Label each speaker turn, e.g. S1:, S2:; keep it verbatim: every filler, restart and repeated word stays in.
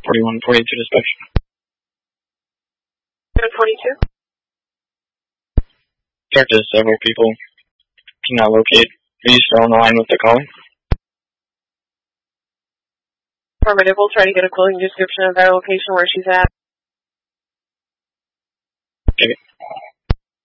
S1: forty-one forty-two dispatch.
S2: forty-two.
S1: Talked to several people. Cannot locate. Are you still on the line with the caller?
S2: Affirmative. We'll try to get a clothing description of that location where she's at.
S1: Okay.